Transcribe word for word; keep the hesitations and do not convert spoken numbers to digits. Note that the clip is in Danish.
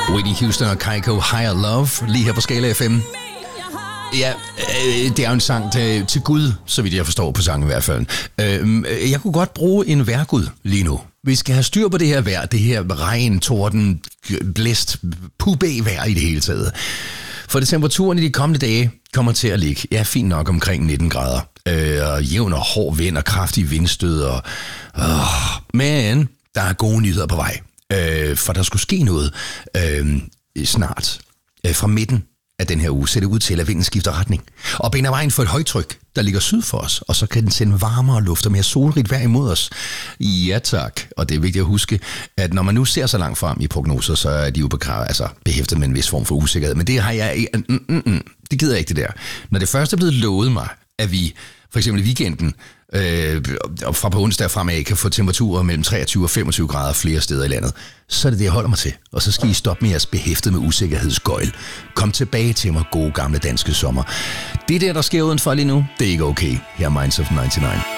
Whitney Houston og Kygo, Higher Love, lige her på Skala F M. Ja, øh, det er jo en sang til, til Gud, så vidt jeg forstår på sangen i hvert fald. Øh, jeg kunne godt bruge en vejrgud lige nu. Vi skal have styr på det her vejr, det her regn, torden, blæst, pubé-vejr i det hele taget. For det temperaturen i de kommende dage kommer til at ligge, ja, fint nok omkring nitten grader. Øh, og jævn og hård vind og kraftig vindstød. Og, øh, men der er gode nyheder på vej. Øh, for der skulle ske noget øh, snart. Øh, fra midten af den her uge ser det ud til, at vinden skifter retning. Og baner vejen for et højtryk, der ligger syd for os. Og så kan den sende varmere luft og mere solrigt vejr imod os. Ja tak. Og det er vigtigt at huske, at når man nu ser så langt frem i prognoser, så er de jo begravet, altså behæftet med en vis form for usikkerhed. Men det har jeg... Mm, mm, mm, det gider jeg ikke, det der. Når det først er blevet lovet mig, at vi for eksempel i weekenden, øh, fra på onsdag fremad, kan få temperaturer mellem treogtyve og femogtyve grader flere steder i landet, så er det det, jeg holder mig til. Og så skal I stoppe med jeres behæftet med usikkerhedsgøjl. Kom tilbage til mig, gode gamle danske sommer. Det der, der sker udenfor lige nu, det er ikke okay. Her er Minds of nioghalvfems.